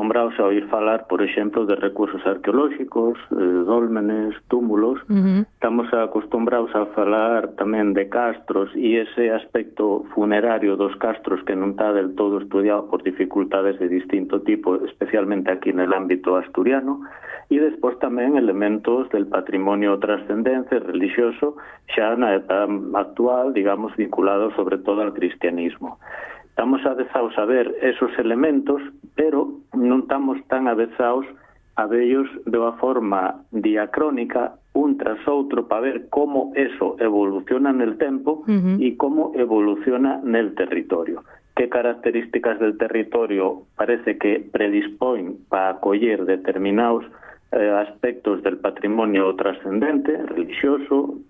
acostumbrados a oír falar, por exemplo, de recursos arqueolóxicos, dólmenes, túmulos. Estamos acostumbrados a falar tamén de castros e ese aspecto funerario dos castros que non está del todo estudiado por dificultades de distinto tipo, especialmente aquí en el ámbito asturiano, e despois tamén elementos del patrimonio trascendente religioso xa na etapa actual, digamos, vinculados sobre todo al cristianismo. Estamos avezados a ver esos elementos, pero non estamos tan avezados a vellos de unha forma diacrónica, un tras outro, para ver como eso evoluciona en el tempo e como evoluciona nel territorio. Que características del territorio parece que predispón para acoller determinados aspectos del patrimonio trascendente, religioso,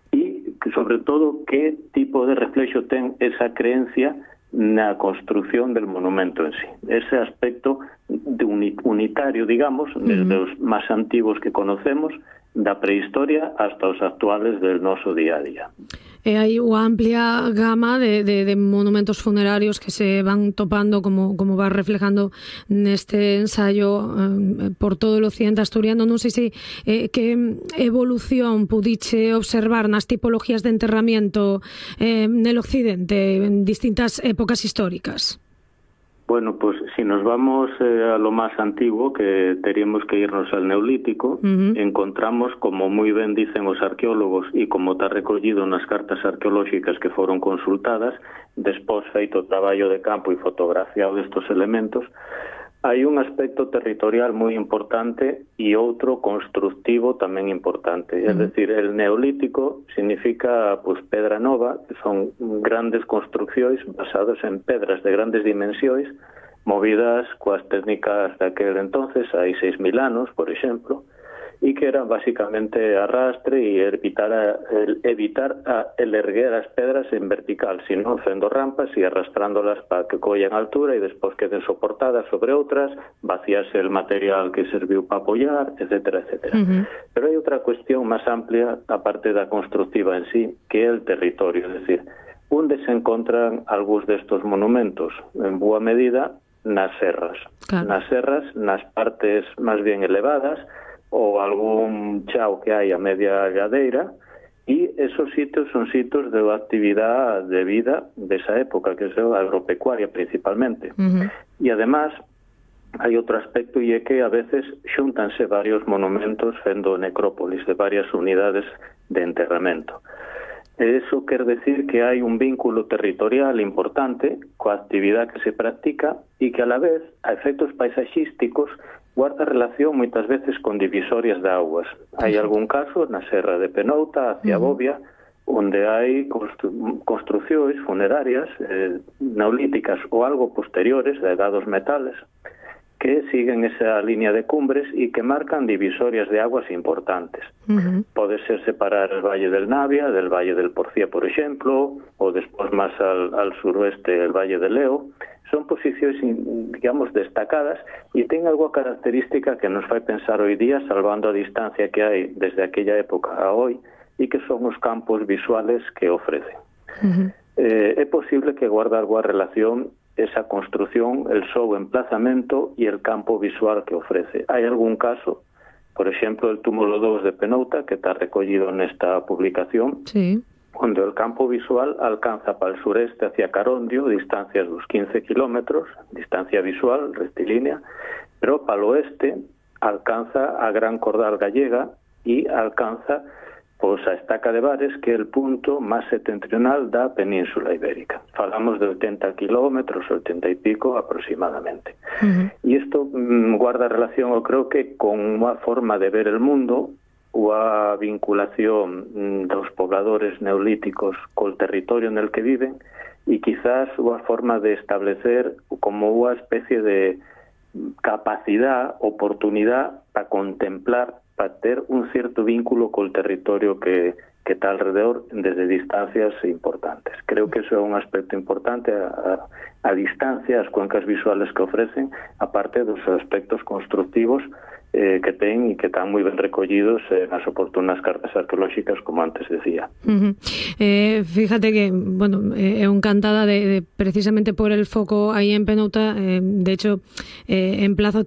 e, sobre todo, que tipo de reflexo ten esa creencia na construción del monumento en sí. Ese aspecto de unitario, digamos, desde os máis antigos que conocemos, da prehistoria hasta os actuales del noso día a día. E hai unha amplia gama de monumentos funerarios que se van topando, como vas reflejando neste ensayo, por todo o occidente asturiano. Non sei se que evolución pudiche observar nas tipologías de enterramiento nel occidente en distintas épocas históricas. Bueno, pues si nos vamos a lo más antiguo, que teríamos que irnos al Neolítico, encontramos, como moi ben dicen os arqueólogos e como está recollido nas cartas arqueolóxicas que foron consultadas, despois feito o traballo de campo e fotografiado destos elementos, hai un aspecto territorial moi importante e outro constructivo tamén importante. É dicir, el Neolítico significa pues pedra nova, que son grandes construccións basadas en pedras de grandes dimensións, movidas coas técnicas daquel entonces, hai 6.000 anos, por exemplo, e que eran basicamente arrastre e evitar el erguer as pedras en vertical, sino fendo rampas e arrastrándolas para que collan altura e despois queden soportadas sobre outras, vacíase el material que serviu para apoiar, etcétera, etcétera. Pero hai outra cuestión máis amplia, aparte da constructiva en sí, que é el territorio, é dicir, onde se encontran algúns destos monumentos, en boa medida, nas serras. Claro. Nas serras, nas partes máis bien elevadas, ou algún chao que hai a media lladeira, e esos sitios son sitios de actividade de vida desa época, que é a agropecuaria principalmente. E además hai outro aspecto, e é que a veces xúntanse varios monumentos fendo necrópolis de varias unidades de enterramento. Eso quer decir que hai un vínculo territorial importante coa actividade que se practica e que a la vez, a efectos paisaxísticos, guarda relación moitas veces con divisorias de augas. Hai algún caso na Serra de Penouta, hacia Bobia, onde hai construcións funerarias neolíticas ou algo posteriores, da Edad dos Metales, que siguen esa línea de cumbres e que marcan divisorias de aguas importantes. Pode ser separar el Valle del Navia del Valle del Porcía, por exemplo, ou despois máis al suroeste el Valle de Leo. Son posicións, digamos, destacadas e ten algo característica que nos fai pensar hoy día, salvando a distancia que hai desde aquella época a hoy, e que son os campos visuales que ofrecen. É posible que guarde algo a relación esa construción, el seu emplazamento e el campo visual que ofrece. Hai algún caso, por exemplo, el túmulo 2 de Penouta, que está recollido nesta publicación, onde el campo visual alcanza para el sureste hacia Carondio, distancias dos 15 kilómetros, distancia visual, rectilínea, pero para el oeste alcanza a Gran Cordal Gallega e alcanza pois a Estaca de Bares, que é el punto máis setentrional da Península Ibérica. Falamos de 80 kilómetros, 80 e pico aproximadamente. E isto guarda relación, eu creo que con unha forma de ver el mundo, unha vinculación dos pobladores neolíticos col territorio en el que viven e quizás unha forma de establecer como unha especie de capacidade, oportunidade para contemplar, para ter un cierto vínculo col territorio que está alrededor desde distancias importantes. Creo que eso é un aspecto importante a distancia, as cuencas visuales que ofrecen, aparte dos aspectos constructivos que ten e que están moi ben recollidos nas oportunas cartas arqueolóxicas, como antes decía. Fíjate que, bueno, é encantada de precisamente por el foco aí en Penouta, de hecho, emplazo